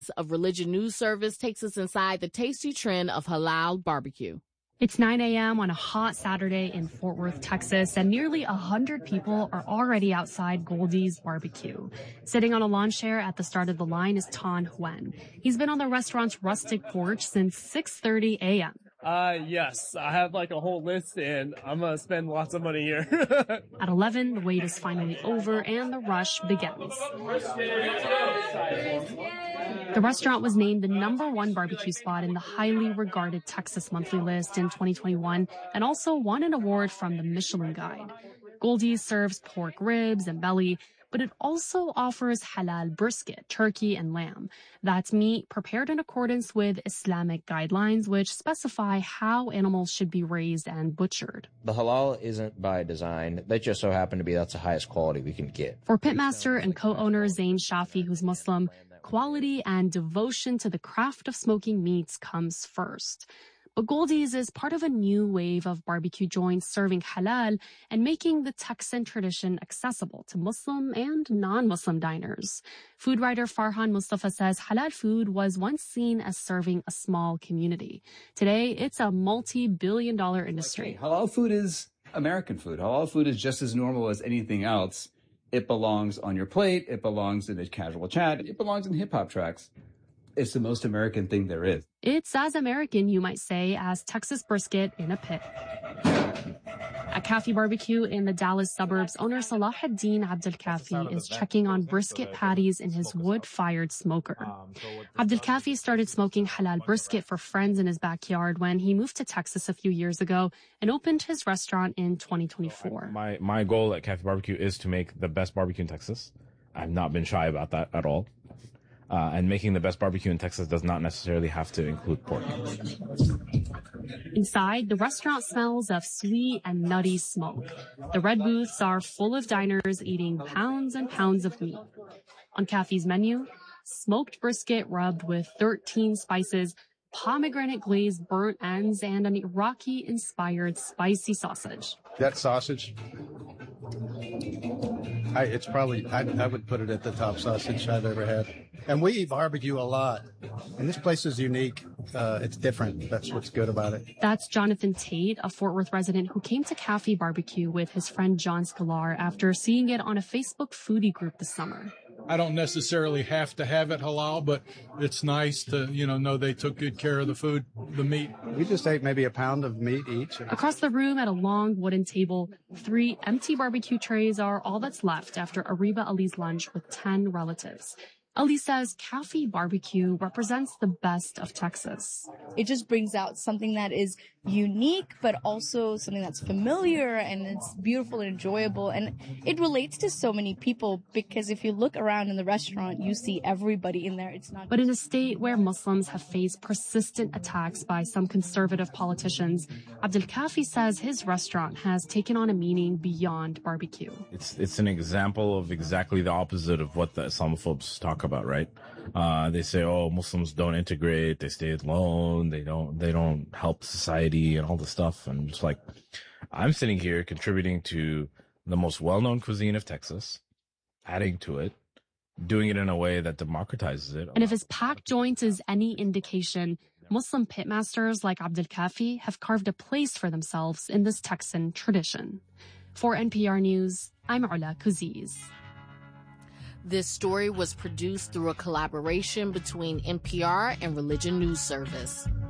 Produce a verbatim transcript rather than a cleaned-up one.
Of Religion News Service takes us inside the tasty trend of halal barbecue. It's nine a.m. on a hot Saturday in Fort Worth, Texas, and nearly one hundred people are already outside Goldie's Barbecue. Sitting on a lawn chair at the start of the line is Tan Huen. He's been on the restaurant's rustic porch since six thirty a.m. Uh, yes, I have like a whole list and I'm gonna spend lots of money here. At eleven, the wait is finally over and the rush begins. The restaurant was named the number one barbecue spot in the highly regarded Texas Monthly List in twenty twenty-one and also won an award from the Michelin Guide. Goldie's serves pork ribs and belly, but it also offers halal brisket, turkey, and lamb. That's meat prepared in accordance with Islamic guidelines, which specify how animals should be raised and butchered. The halal isn't by design. They just so happen to be that's the highest quality we can get. For pitmaster and co-owner Zain Shafi, who's Muslim, quality and devotion to the craft of smoking meats comes first. But Goldie's is part of a new wave of barbecue joints serving halal and making the Texan tradition accessible to Muslim and non-Muslim diners. Food writer Farhan Mustafa says halal food was once seen as serving a small community. Today, it's a multi-billion dollar industry. Okay, halal food is American food. Halal food is just as normal as anything else. It belongs on your plate. It belongs in a casual chat. It belongs in hip-hop tracks. It's the most American thing there is. It's as American, you might say, as Texas brisket in a pit. At Kafi Barbecue in the Dallas suburbs, owner Salahuddin Abdel Kafi is checking on brisket patties in his wood-fired smoker. Abdel Kafi started smoking halal brisket for friends in his backyard when he moved to Texas a few years ago and opened his restaurant in twenty twenty-four. My, my goal at Kafi Barbecue is to make the best barbecue in Texas. I've not been shy about that at all. Uh, and making the best barbecue in Texas does not necessarily have to include pork. Inside, the restaurant smells of sweet and nutty smoke. The red booths are full of diners eating pounds and pounds of meat. On Kafi's menu, smoked brisket rubbed with thirteen spices, pomegranate glazed burnt ends, and an Iraqi-inspired spicy sausage. That sausage, I, it's probably, I, I would put it at the top sausage I've ever had. And we eat barbecue a lot. And this place is unique. Uh, it's different. That's what's good about it. That's Jonathan Tate, a Fort Worth resident who came to Kafi Barbecue with his friend John Scalar after seeing it on a Facebook foodie group this summer. I don't necessarily have to have it halal, but it's nice to, you know, know they took good care of the food, the meat. We just ate maybe a pound of meat each. Across the room at a long wooden table, three empty barbecue trays are all that's left after Ariba Ali's lunch with ten relatives. Ali says Kafi Barbecue represents the best of Texas. It just brings out something that is unique, but also something that's familiar and it's beautiful and enjoyable. And it relates to so many people because if you look around in the restaurant, you see everybody in there. It's not. But in a state where Muslims have faced persistent attacks by some conservative politicians, Abdel Kafi says his restaurant has taken on a meaning beyond barbecue. It's it's an example of exactly the opposite of what the Islamophobes talk about, right? Uh, they say, oh, Muslims don't integrate, they stay alone, they don't, they don't help society and all this stuff. And just like, I'm sitting here contributing to the most well-known cuisine of Texas, adding to it, doing it in a way that democratizes it. And if his packed joint is any indication, Muslim pitmasters like Abdel Kafi have carved a place for themselves in this Texan tradition. For N P R News, I'm Ula Kuziz. This story was produced through a collaboration between N P R and Religion News Service.